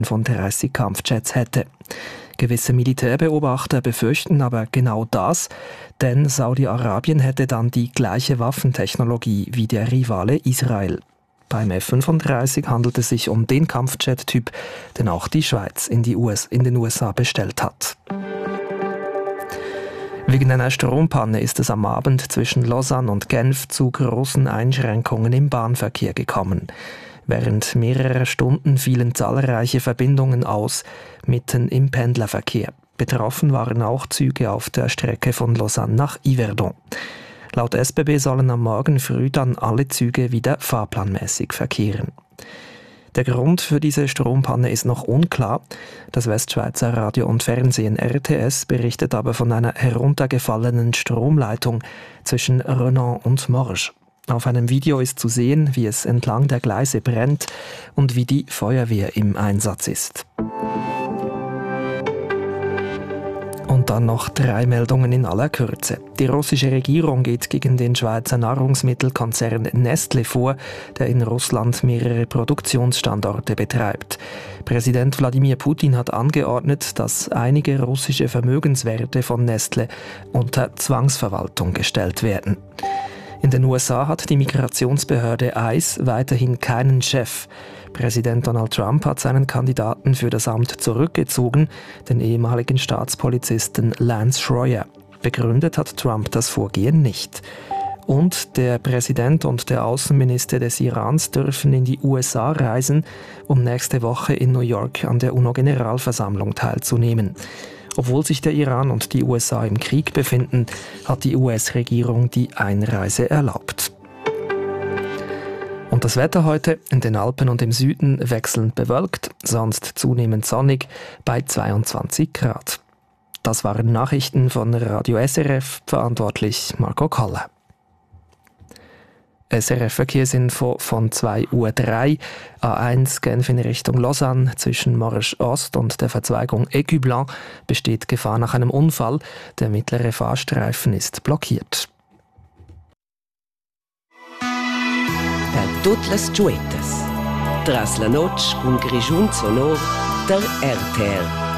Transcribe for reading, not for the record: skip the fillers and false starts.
35 Kampfjets hätte. Gewisse Militärbeobachter befürchten aber genau das, denn Saudi-Arabien hätte dann die gleiche Waffentechnologie wie der Rivale Israel. Beim F-35 handelt es sich um den Kampfjet-Typ, den auch die Schweiz in den USA bestellt hat. Wegen einer Strompanne ist es am Abend zwischen Lausanne und Genf zu großen Einschränkungen im Bahnverkehr gekommen. Während mehrerer Stunden fielen zahlreiche Verbindungen aus, mitten im Pendlerverkehr. Betroffen waren auch Züge auf der Strecke von Lausanne nach Yverdon. Laut SBB sollen am Morgen früh dann alle Züge wieder fahrplanmäßig verkehren. Der Grund für diese Strompanne ist noch unklar. Das Westschweizer Radio und Fernsehen RTS berichtet aber von einer heruntergefallenen Stromleitung zwischen Renan und Morges. Auf einem Video ist zu sehen, wie es entlang der Gleise brennt und wie die Feuerwehr im Einsatz ist. Und dann noch 3 Meldungen in aller Kürze. Die russische Regierung geht gegen den Schweizer Nahrungsmittelkonzern Nestlé vor, der in Russland mehrere Produktionsstandorte betreibt. Präsident Wladimir Putin hat angeordnet, dass einige russische Vermögenswerte von Nestlé unter Zwangsverwaltung gestellt werden. In den USA hat die Migrationsbehörde ICE weiterhin keinen Chef. Präsident Donald Trump hat seinen Kandidaten für das Amt zurückgezogen, den ehemaligen Staatspolizisten Lance Schroyer. Begründet hat Trump das Vorgehen nicht. Und der Präsident und der Außenminister des Irans dürfen in die USA reisen, um nächste Woche in New York an der UNO-Generalversammlung teilzunehmen. Obwohl sich der Iran und die USA im Krieg befinden, hat die US-Regierung die Einreise erlaubt. Und das Wetter heute in den Alpen und im Süden wechselnd bewölkt, sonst zunehmend sonnig bei 22 Grad. Das waren Nachrichten von Radio SRF, verantwortlich Marco Kalle. SRF-Verkehrsinfo von 2:03 Uhr. A1 Genf in Richtung Lausanne zwischen Morges Ost und der Verzweigung Écu-Blanc besteht Gefahr nach einem Unfall. Der mittlere Fahrstreifen ist blockiert. Per tutte le giuetas. Tras la noche con Grigiun sonor der RTR.